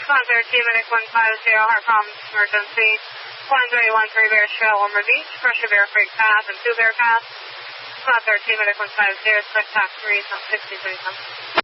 Squad 13, Medic 150, heart problems, emergency. 1313 Bear Trail, Wilmer Beach, pressure Bear Creek Path and 2 Bear Path. Squad 13, Medic 150, select tax 3, some 60, 37.